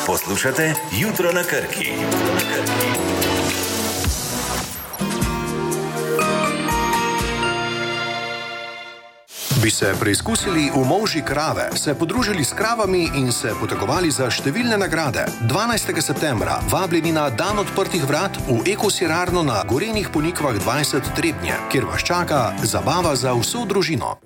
Poslušate Jutro na Krki. Bi se preizkusili v molžji krave, se podružili s kravami in se potegovali za številne nagrade. 12. septembra vabljeni na Dan odprtih vrat v ekosirarno na Gorenjih Ponikvah 20 Trebnje, kjer vas čaka zabava za vso družino.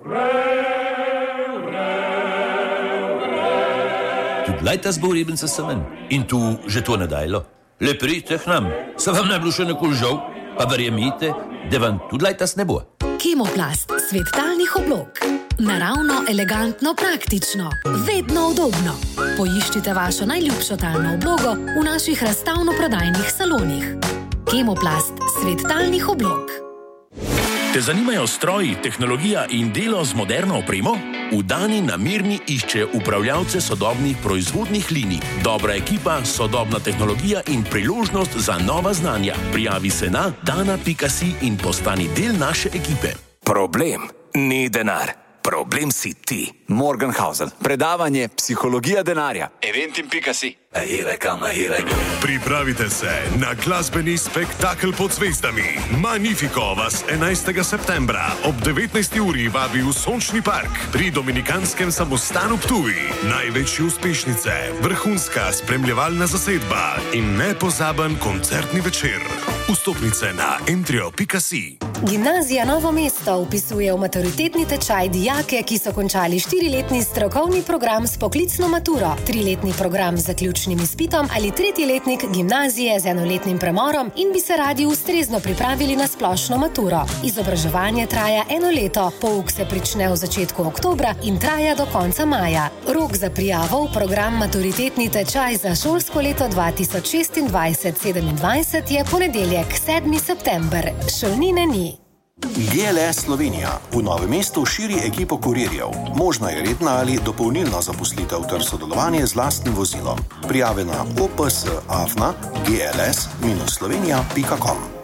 Tudi lajta zbor ribenca semen. In tu že to nedajlo. Le pridite k nam, se vam ne bilo še nekul žal, pa verjemite, da vam tudi lajta ne bo. Kemoplast, svet talnih oblog. Naravno, elegantno, praktično, vedno udobno. Poiščite vašo najljubšo talno oblogo v naših razstavno-prodajnih salonih. Kemoplast, svet talnih oblog. Te zanimajo stroji, tehnologija in delo z moderno opremo? V Dani na Mirni išče upravljavce sodobnih proizvodnih linij. Dobra ekipa, sodobna tehnologija in priložnost za nova znanja. Prijavi se na dana.si in postani del naše ekipe. Problem ni denar. Problem si ti. Morgenhausen. Predavanje Psihologija denarja. Eventim.si. Pripravite se na glasbeni spektakel pod zvezdami. Magnifico vas 11. septembra ob 19. uri vabi v Sončni park pri Dominikanskem samostanu Ptuj. Največje uspešnice, vrhunska spremljevalna zasedba in nepozaben koncertni večer. Vstopnice na entrio.si. Gimnazija Novo mesto vpisuje v maturitetni tečaj dijake, ki so končali 4-letni strokovni program s poklicno maturo, 3-letni program z zaključnim izpitom ali 3-letnik gimnazije z 1-letnim premorom in bi se radi ustrezno pripravili na splošno maturo. Izobraževanje traja 1 leto, pouk se prične v začetku oktobra in traja do konca maja. Rok za prijavo v program maturitetni tečaj za šolsko leto 2026-27 je ponedeljek, 7. september. Šolnine ni. GLS Slovenija v Novem mestu širi ekipo kurirjev. Možna je redna ali dopolnilna zaposlitev ter sodelovanje z lastnim vozilom. Prijave na ops.afna.gls-slovenija.com.